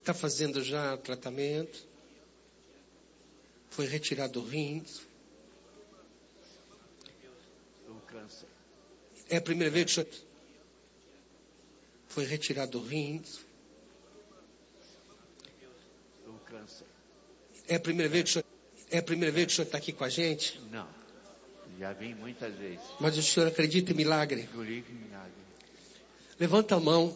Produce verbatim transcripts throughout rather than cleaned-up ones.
está fazendo já o tratamento. Foi retirado o rins. É a primeira vez que o senhor... Foi retirado o rins. É a primeira vez que o senhor... É a primeira vez que o senhor está aqui com a gente? Não. Já vim muitas vezes. Mas o senhor acredita em milagre? Eu ligo em milagre. Levanta a mão.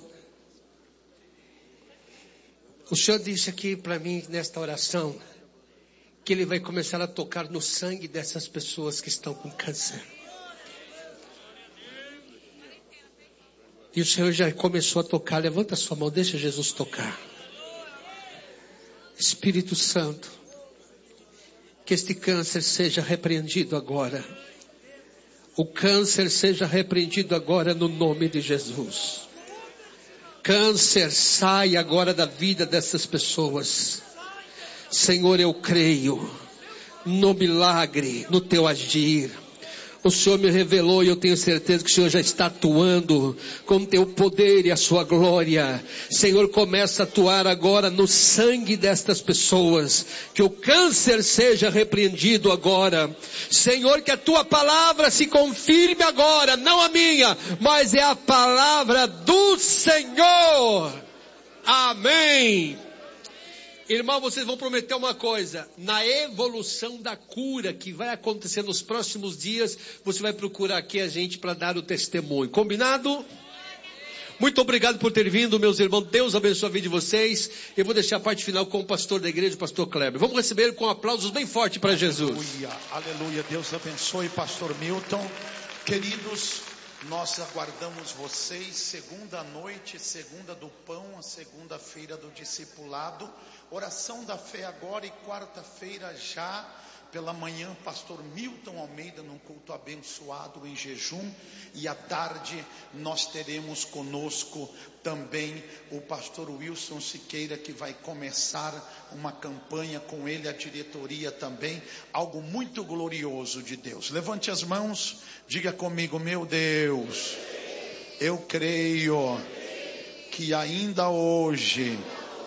O senhor disse aqui para mim, nesta oração, que ele vai começar a tocar no sangue dessas pessoas que estão com câncer. E o senhor já começou a tocar. Levanta a sua mão, deixa Jesus tocar. Espírito Santo, que este câncer seja repreendido agora. O câncer seja repreendido agora no nome de Jesus. Câncer, sai agora da vida dessas pessoas. Senhor, eu creio no milagre, no teu agir. O Senhor me revelou e eu tenho certeza que o Senhor já está atuando com o teu poder e a sua glória. Senhor, começa a atuar agora no sangue destas pessoas. Que o câncer seja repreendido agora. Senhor, que a tua palavra se confirme agora, não a minha, mas é a palavra do Senhor. Amém. Irmão, vocês vão prometer uma coisa. Na evolução da cura que vai acontecer nos próximos dias, você vai procurar aqui a gente para dar o testemunho. Combinado? Muito obrigado por ter vindo, meus irmãos. Deus abençoe a vida de vocês. Eu vou deixar a parte final com o pastor da igreja, o pastor Kleber. Vamos receber com aplausos bem fortes para Jesus. Aleluia, aleluia. Deus abençoe, pastor Milton. Queridos, nós aguardamos vocês segunda noite, segunda do pão, a segunda-feira do discipulado, oração da fé agora e quarta-feira já pela manhã, pastor Milton Almeida num culto abençoado em jejum, e à tarde nós teremos conosco também o pastor Wilson Siqueira, que vai começar uma campanha com ele, a diretoria também, algo muito glorioso de Deus. Levante as mãos, diga comigo: meu Deus, eu creio que ainda hoje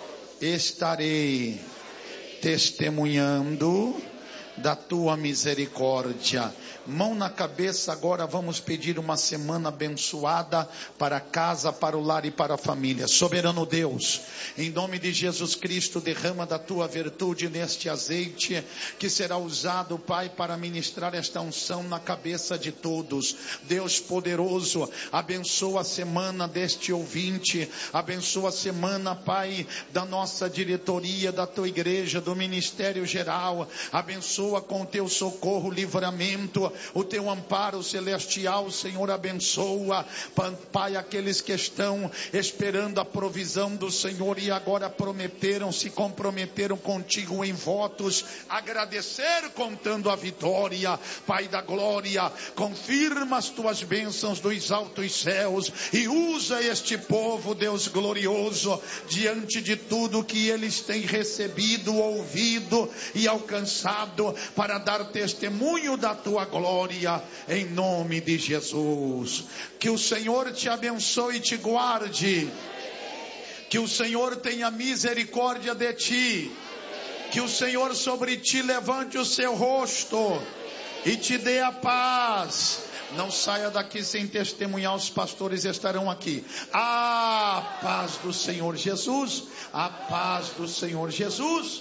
estarei testemunhando da tua misericórdia. Mão na cabeça, agora vamos pedir uma semana abençoada para a casa, para o lar e para a família. Soberano Deus, em nome de Jesus Cristo, derrama da tua virtude neste azeite que será usado, Pai, para ministrar esta unção na cabeça de todos. Deus poderoso, abençoa a semana deste ouvinte, abençoa a semana, Pai, da nossa diretoria, da tua igreja, do ministério geral. Abençoa com o teu socorro, livramento, o teu amparo celestial. Senhor, abençoa, Pai, aqueles que estão esperando a provisão do Senhor e agora prometeram, se comprometeram contigo em votos, agradecer contando a vitória. Pai da glória, confirma as tuas bênçãos dos altos céus e usa este povo, Deus glorioso, diante de tudo que eles têm recebido, ouvido e alcançado, para dar testemunho da tua glória, em nome de Jesus. Que o Senhor te abençoe e te guarde. Que o Senhor tenha misericórdia de ti. Que o Senhor sobre ti levante o seu rosto e te dê a paz. Não saia daqui sem testemunhar, os pastores estarão aqui. A paz do Senhor Jesus, a paz do Senhor Jesus.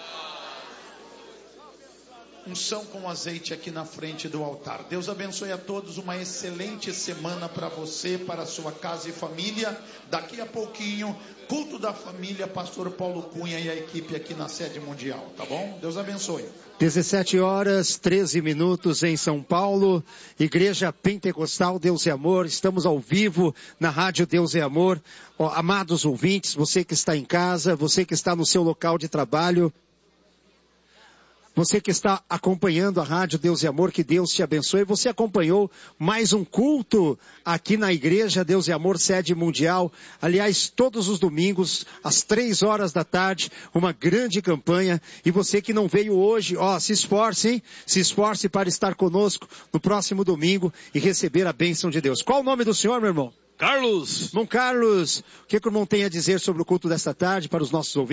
Unção com azeite aqui na frente do altar. Deus abençoe a todos, uma excelente semana para você, para a sua casa e família. Daqui a pouquinho, culto da família, pastor Paulo Cunha e a equipe aqui na sede mundial, tá bom? Deus abençoe. dezessete horas, treze minutos em São Paulo, Igreja Pentecostal Deus é Amor, estamos ao vivo na Rádio Deus é Amor. Ó, amados ouvintes, você que está em casa, você que está no seu local de trabalho, você que está acompanhando a Rádio Deus e Amor, que Deus te abençoe. Você acompanhou mais um culto aqui na Igreja Deus e Amor, sede mundial. Aliás, todos os domingos, às três horas da tarde, uma grande campanha. E você que não veio hoje, ó, se esforce, hein? Se esforce para estar conosco no próximo domingo e receber a bênção de Deus. Qual o nome do senhor, meu irmão? Carlos. Irmão Carlos, o que, que o irmão tem a dizer sobre o culto desta tarde para os nossos ouvintes?